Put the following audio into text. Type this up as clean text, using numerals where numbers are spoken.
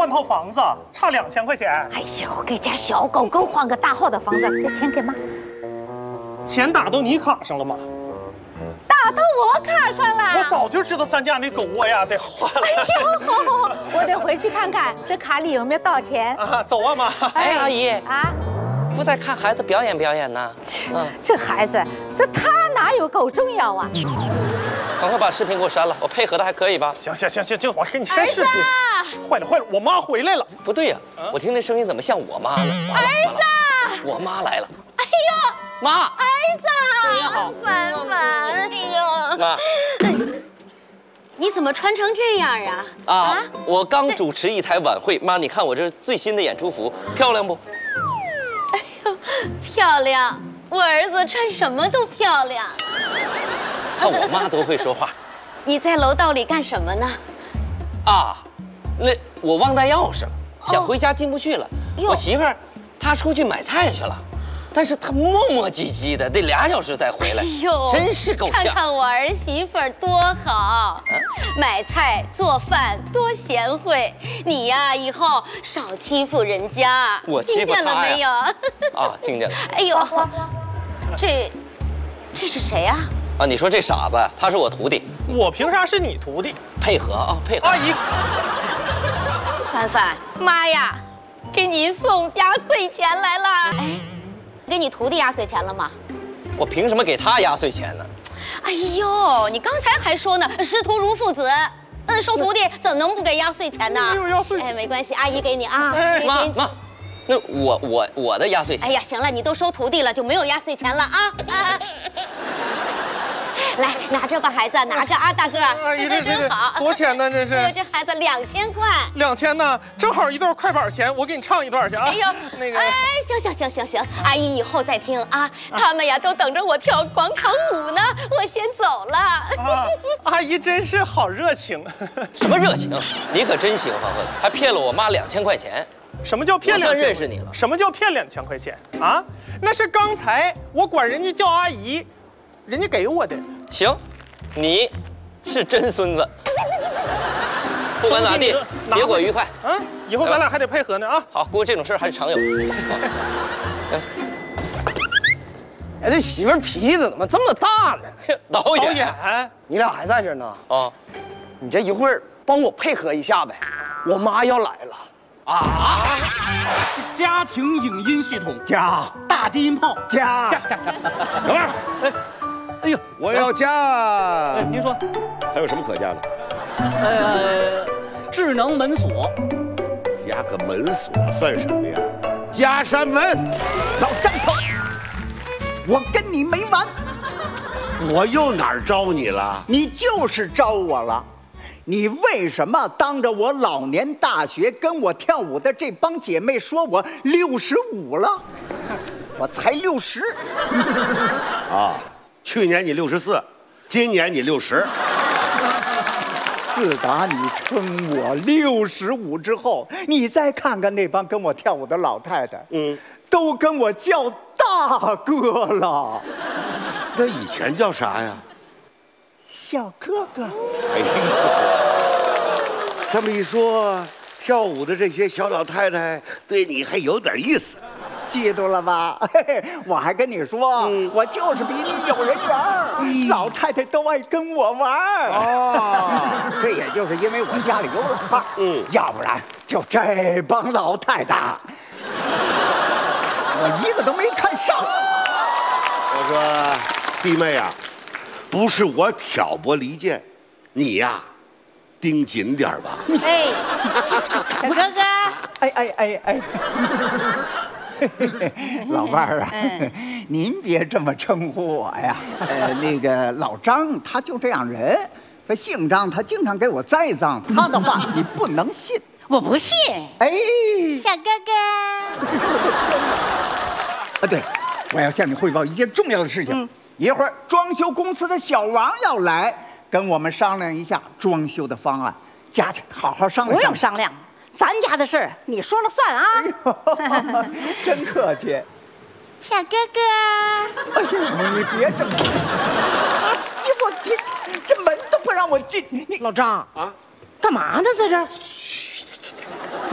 换套房子，差2000块钱。 哎呦，给家小狗狗换个大号的房子，这钱给妈。 钱打到你卡上了吗？ 打到我卡上了。 我早就知道咱家那狗窝呀得换了。 哎呦，好，我得回去看看这卡里有没有到钱。 啊，走啊妈。 哎，阿姨啊， 不在看孩子表演表演呢？ 这孩子，他哪有狗重要啊？ 赶快把视频给我删了，我配合的还可以吧？ 行，我给你删视频。坏了，我妈回来了。 不对呀，我听那声音怎么像我妈呢？ 儿子， 我妈来了。 哎呦， 妈， 儿子，你好，凡凡，哎呦， 妈。 你怎么穿成这样啊？ 我刚主持一台晚会，妈，你看我这最新的演出服，漂亮不？ 哎呦，漂亮！我儿子穿什么都漂亮。 看我妈多会说话。 你在楼道里干什么呢？ 那我忘带钥匙了，想回家进不去了。我媳妇儿她出去买菜去了，但是她磨磨唧唧的，得2小时才回来。哎呦，真是够呛。 看看我儿媳妇儿多好，买菜做饭多贤惠。你呀，以后少欺负人家。 我欺负她呀？ 听见了没有？ 听见了。 哎呦，这是谁呀？ 你说这傻子，他是我徒弟。 我凭啥是你徒弟？ 配合啊，配合。 阿姨， 凡凡，妈呀，给你送压岁钱来了。哎，给你徒弟压岁钱了吗？ 我凭什么给他压岁钱呢？ 哎呦，你刚才还说呢，师徒如父子。收徒弟怎能不给压岁钱呢？ 没有压岁钱。 哎，没关系，阿姨给你啊。 妈，那我的压岁钱。 哎呀，行了，你都收徒弟了，就没有压岁钱了啊。来，拿着吧，孩子，拿着啊，大个儿， 阿姨，这真好。 多钱呢？这是？ 哎呦，这孩子2000块。 2000呢，正好一段快板钱，我给你唱一段去啊。 哎呦， 那个， 哎，行，阿姨以后再听啊。他们呀都等着我跳广场舞呢，我先走了。 阿姨真是好热情。 什么热情？你可真行，芳慧，还骗了我妈2000块钱。 什么叫骗2000？ 我算认识你了。 什么叫骗2000块钱啊？那是刚才我管人家叫阿姨，人家给我的。 行，你是真孙子。不管咋地，结果愉快。 以后咱俩还得配合呢啊。 好，不过这种事儿还是常有。 哎，这媳妇儿脾气怎么这么大呢？ 导演， 你俩还在这呢？ 你这一会儿帮我配合一下呗，我妈要来了。 家庭影音系统加大低音炮加。老伴儿，哎呦， 我要加。 您说， 还有什么可加的？ 智能门锁。 加个门锁算什么呀？加扇门。 老张头，我跟你没完。 我又哪儿招你了？ 你就是招我了。你为什么当着我老年大学跟我跳舞的这帮姐妹说我65了？我才60。 去年你64，今年你60。 自打你称我65之后，你再看看那帮跟我跳舞的老太太，都跟我叫大哥了。 那以前叫啥呀？ 小哥哥。 哎呦，这么一说，跳舞的这些小老太太对你还有点意思。 嫉妒了吧？嘿嘿，我还跟你说，我就是比你有人缘，老太太都爱跟我玩。这也就是因为我家里有老伴儿，要不然就这帮老太太，我一个都没看上。 我说，弟妹啊，不是我挑拨离间，你呀，盯紧点吧。 哎，小哥哥， 哎。老伴儿啊，您别这么称呼我呀。那个老张他就这样人，他姓张，他经常给我栽赃，他的话你不能信。 我不信。 哎， 小哥哥。 对，我要向你汇报一件重要的事情。一会儿装修公司的小王要来，跟我们商量一下装修的方案。佳佳，好好商量。 不用商量。咱家的事你说了算啊！ 真客气， 小哥哥。 哎呦，你别这么，我这门都不让我进。 老张干嘛呢？在这儿？